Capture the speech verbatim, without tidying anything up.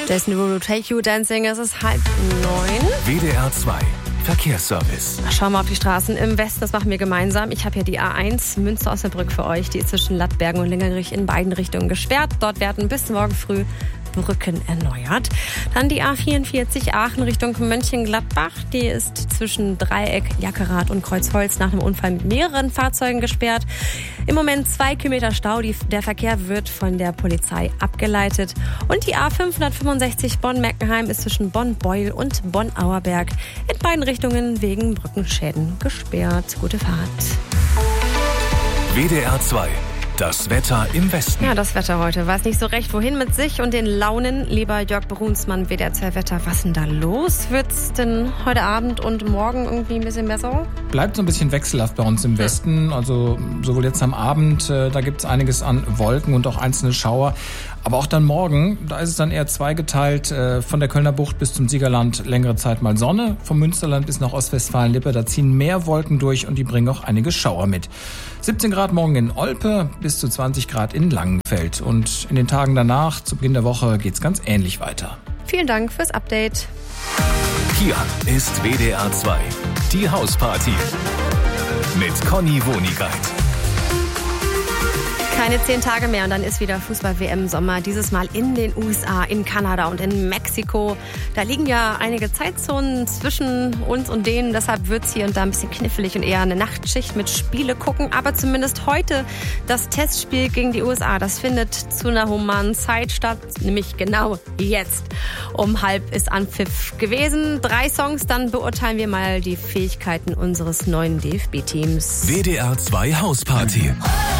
Jason Derulo, Take You Dancing, es ist halb neun. W D R zwei Verkehrsservice. Schauen wir auf die Straßen im Westen, das machen wir gemeinsam. Ich habe hier die A eins, Münster-Osnabrück für euch. Die ist zwischen Lattbergen und Lingerich in beiden Richtungen gesperrt. Dort werden bis morgen früh Brücken erneuert. Dann die A vierundvierzig Aachen Richtung Mönchengladbach. Die ist zwischen Dreieck, Jackerath und Kreuzholz nach einem Unfall mit mehreren Fahrzeugen gesperrt. Im Moment zwei Kilometer Stau. Die, der Verkehr wird von der Polizei abgeleitet. Und die A fünfhundertfünfundsechzig Bonn-Meckenheim ist zwischen Bonn-Beuel und Bonn-Auerberg in beiden Richtungen wegen Brückenschäden gesperrt. Gute Fahrt. W D R zwei. Das Wetter im Westen. Ja, das Wetter heute. Weiß nicht so recht, wohin mit sich und den Launen. Lieber Jörg Brunsmann, W D R zwei Wetter. Was ist denn da los? Wird's denn heute Abend und morgen irgendwie ein bisschen besser? Bleibt so ein bisschen wechselhaft bei uns im Westen. Also sowohl jetzt am Abend, äh, da gibt's einiges an Wolken und auch einzelne Schauer. Aber auch dann morgen, da ist es dann eher zweigeteilt. Äh, von der Kölner Bucht bis zum Siegerland längere Zeit mal Sonne. Vom Münsterland bis nach Ostwestfalen-Lippe, da ziehen mehr Wolken durch und die bringen auch einige Schauer mit. siebzehn Grad morgen in Olpe, bis zu zwanzig Grad in Langenfeld. Und in den Tagen danach, zu Beginn der Woche, geht's ganz ähnlich weiter. Vielen Dank fürs Update. Hier ist W D R zwei, die Hausparty mit Conny Wonigkeit. Keine zehn Tage mehr und dann ist wieder Fußball-W M Sommer. Dieses Mal in den U S A, in Kanada und in Mexiko. Da liegen ja einige Zeitzonen zwischen uns und denen. Deshalb wird's hier und da ein bisschen knifflig und eher eine Nachtschicht mit Spiele gucken. Aber zumindest heute das Testspiel gegen die U S A. Das findet zu einer humanen Zeit statt. Nämlich genau jetzt. Um halb ist Anpfiff gewesen. Drei Songs, dann beurteilen wir mal die Fähigkeiten unseres neuen D F B-Teams. W D R zwei Hausparty.